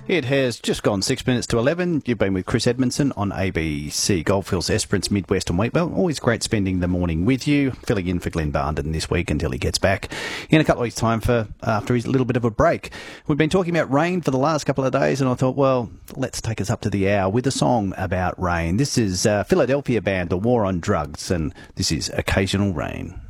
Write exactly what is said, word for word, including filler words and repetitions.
It has just gone six minutes to eleven. You've been with Chris Edmondson on A B C Goldfields, Esperance, Midwest and Wheatbelt. Always great spending the morning with you, filling in for Glenn Barnden this week until he gets back in a couple of weeks' time for after his little bit of a break. We've been talking about rain for the last couple of days, and I thought, well, let's take us up to the hour with a song about rain. This is uh, Philadelphia band, The War on Drugs, and this is Occasional Rain.